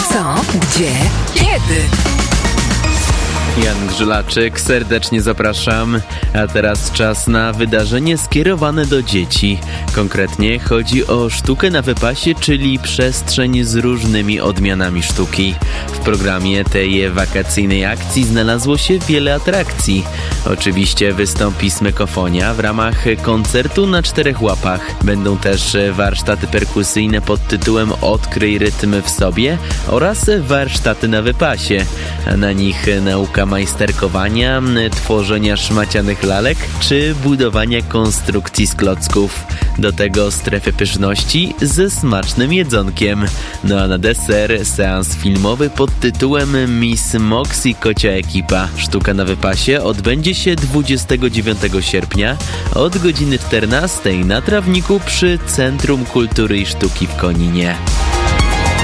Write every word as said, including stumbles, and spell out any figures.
Co? Gdzie? Kiedy? Jan Grzylaczyk, serdecznie zapraszam. A teraz czas na wydarzenie skierowane do dzieci. Konkretnie chodzi o sztukę na wypasie, czyli przestrzeń z różnymi odmianami sztuki. W programie tej wakacyjnej akcji znalazło się wiele atrakcji. Oczywiście wystąpi Smykofonia w ramach koncertu na czterech łapach. Będą też warsztaty perkusyjne pod tytułem Odkryj rytm w sobie oraz warsztaty na wypasie. A na nich nauka majsterkowania, tworzenia szmacianych lalek czy budowania konstrukcji z klocków. Do tego strefy pyszności ze smacznym jedzonkiem. No a na deser seans filmowy pod tytułem Miss Moxie Kocia Ekipa. Sztuka na wypasie odbędzie się dwudziestego dziewiątego sierpnia od godziny czternastej na trawniku przy Centrum Kultury i Sztuki w Koninie.